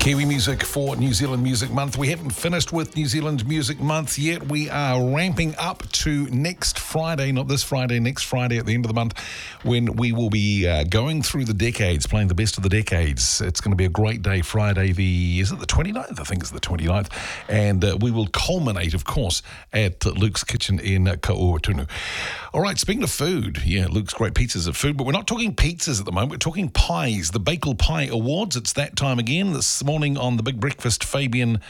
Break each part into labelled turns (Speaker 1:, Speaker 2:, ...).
Speaker 1: Kiwi music for New Zealand Music Month. We haven't finished with New Zealand Music Month yet. We are ramping up to next Friday, not this Friday, next Friday at the end of the month, when we will be going through the decades, playing the best of the decades. It's going to be a great day, Friday, is it the 29th? I think it's the 29th. And we will culminate, of course, at Luke's Kitchen in Kaʻuatunu. All right, speaking of food, Luke's Great Pizzas of Food, but we're not talking pizzas at the moment. We're talking pies, the Bakal Pie Awards. It's that time again. This morning on The Big Breakfast, Fabian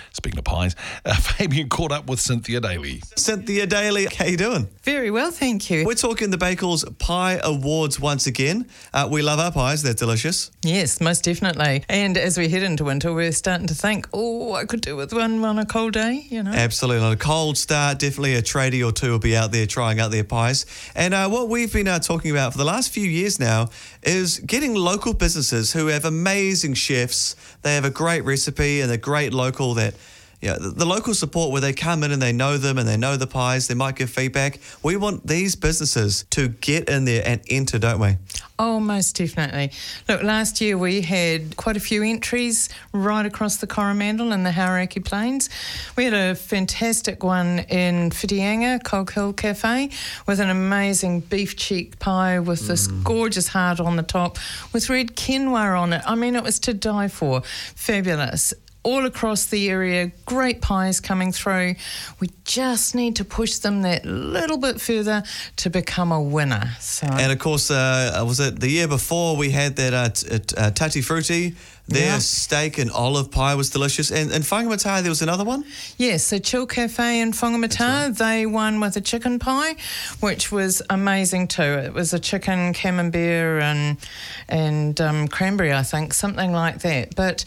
Speaker 1: caught up with Cynthia Daly.
Speaker 2: Cynthia Daly, how you doing?
Speaker 3: Very well, thank you.
Speaker 2: We're talking the Bakel's Pie Awards once again. We love our pies, they're delicious.
Speaker 3: Yes, most definitely. And as we head into winter, we're starting to think, I could do with one on a cold day,
Speaker 2: Absolutely. On a cold start, definitely a tradie or two will be out there trying out their pies. And what we've been talking about for the last few years now is getting local businesses who have amazing chefs. They have a great recipe and a great local that, the local support where they come in and they know them and they know the pies, they might give feedback. We want these businesses to get in there and enter, don't we?
Speaker 3: Oh, most definitely. Look, last year we had quite a few entries right across the Coromandel and the Hauraki Plains. We had a fantastic one in Whitianga, Cog Hill Cafe, with an amazing beef cheek pie with this gorgeous heart on the top with red quinoa on it. I mean, it was to die for. Fabulous. All across the area, great pies coming through. We just need to push them that little bit further to become a winner.
Speaker 2: And of course, was it the year before we had that Tutti Frutti? Their steak and olive pie was delicious. And in Whangamata, there was another one?
Speaker 3: Yes, so Chill Cafe in Whangamata, they won with a chicken pie, which was amazing too. It was a chicken camembert and cranberry, I think, something like that. But,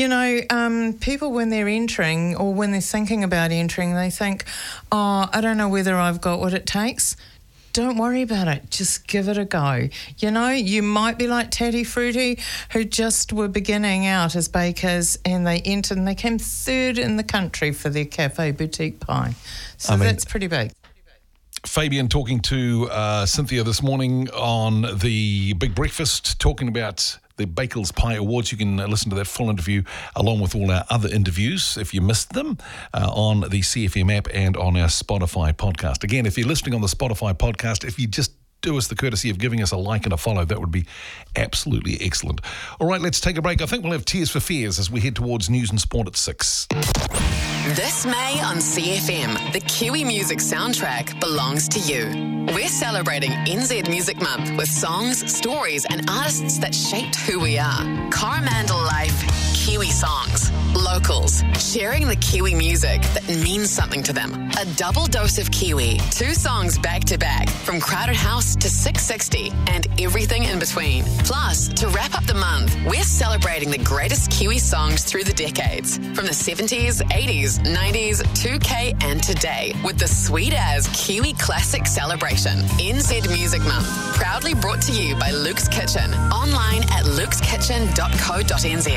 Speaker 3: people when they're entering or when they're thinking about entering, they think, I don't know whether I've got what it takes. Don't worry about it. Just give it a go. You might be like Tutti Frutti, who just were beginning out as bakers, and they entered and they came third in the country for their cafe boutique pie. So that's pretty big.
Speaker 1: Fabian talking to Cynthia this morning on the Big Breakfast, talking about the Bakel's Pie Awards. You can listen to that full interview along with all our other interviews if you missed them on the CFM app and on our Spotify podcast. Again, if you're listening on the Spotify podcast, if you just do us the courtesy of giving us a like and a follow, that would be absolutely excellent. All right, let's take a break. I think we'll have Tears for Fears as we head towards News and Sport at 6.
Speaker 4: This May on CFM, the Kiwi music soundtrack belongs to you. We're celebrating NZ Music Month with songs, stories and artists that shaped who we are. Coromandel Life, Kiwi songs, locals, sharing the Kiwi music that means something to them. A double dose of Kiwi, 2 songs back to back, from Crowded House to 660 and everything in between. Plus, to wrap up the month, we're celebrating the greatest Kiwi songs through the decades, from the 70s, 80s, 90s, 2K and today, with the sweet as Kiwi Classic Celebration. NZ Music Month, proudly brought to you by Luke's Kitchen, online at luke'skitchen.co.nz.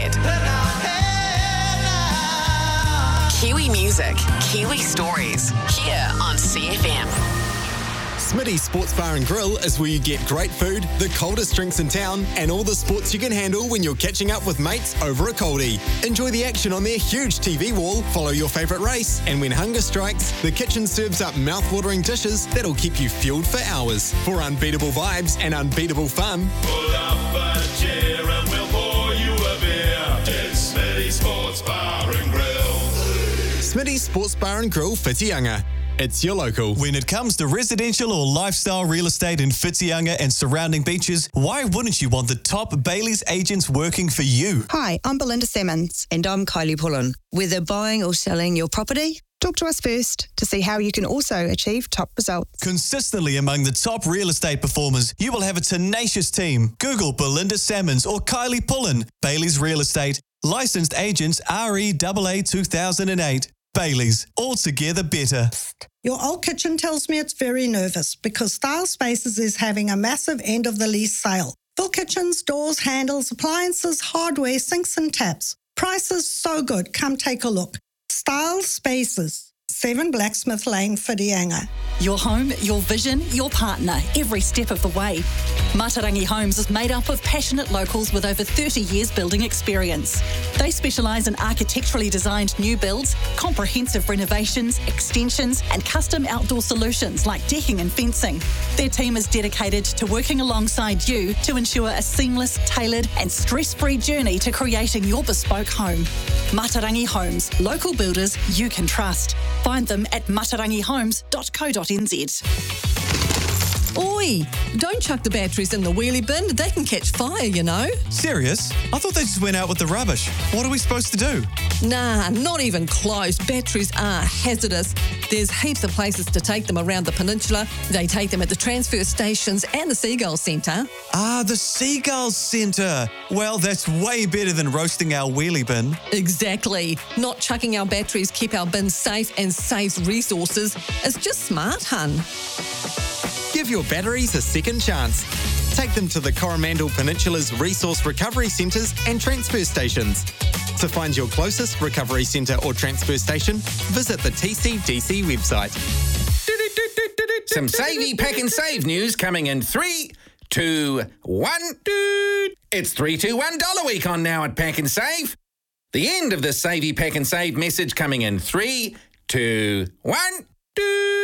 Speaker 4: Kiwi music, Kiwi stories, here on CFM.
Speaker 5: Smitty Sports Bar and Grill is where you get great food, the coldest drinks in town, and all the sports you can handle when you're catching up with mates over a coldie. Enjoy the action on their huge TV wall, follow your favourite race, and when hunger strikes, the kitchen serves up mouth-watering dishes that'll keep you fueled for hours. For unbeatable vibes and unbeatable fun,
Speaker 6: pull up a chair and we'll pour you a beer. It's Smitty Sports Bar and Grill.
Speaker 5: Smitty Sports Bar and Grill, Whitianga. It's your local.
Speaker 2: When it comes to residential or lifestyle real estate in Whitianga and surrounding beaches, why wouldn't you want the top Bailey's agents working for you?
Speaker 7: Hi, I'm Belinda Salmons.
Speaker 8: And I'm Kylie Pullen. Whether buying or selling your property,
Speaker 7: Talk to us first to see how you can also achieve top results.
Speaker 2: Consistently among the top real estate performers, you will have a tenacious team. Google Belinda Salmons or Kylie Pullen. Bailey's Real Estate. Licensed agents REAA 2008. Bailey's. Altogether better.
Speaker 9: Your old kitchen tells me it's very nervous because Style Spaces is having a massive end of the lease sale. Full kitchens, doors, handles, appliances, hardware, sinks and taps. Prices so good. Come take a look. Style Spaces, 7 Blacksmith Lane, Whitianga.
Speaker 10: Your home, your vision, your partner, every step of the way. Matarangi Homes is made up of passionate locals with over 30 years building experience. They specialise in architecturally designed new builds, comprehensive renovations, extensions and custom outdoor solutions like decking and fencing. Their team is dedicated to working alongside you to ensure a seamless, tailored and stress-free journey to creating your bespoke home. Matarangi Homes, local builders you can trust. Find them at matarangihomes.co.nz.
Speaker 11: Oi, don't chuck the batteries in the wheelie bin. They can catch fire, you know.
Speaker 2: Serious? I thought they just went out with the rubbish. What are we supposed to do?
Speaker 11: Nah, not even close. Batteries are hazardous. There's heaps of places to take them around the peninsula. They take them at the transfer stations and the Seagull Centre.
Speaker 2: Ah, the Seagull Centre. Well, that's way better than roasting our wheelie bin.
Speaker 11: Exactly. Not chucking our batteries keep our bins safe and saves resources. It's just smart, hun.
Speaker 5: Give your batteries a second chance. Take them to the Coromandel Peninsula's resource recovery centres and transfer stations. To find your closest recovery centre or transfer station, visit the TCDC website.
Speaker 12: Some Savey Pack and Save news coming in 3, 2, 1. It's $321 week on now at Pack and Save. The end of the Savey Pack and Save message coming in 3, 2, 1.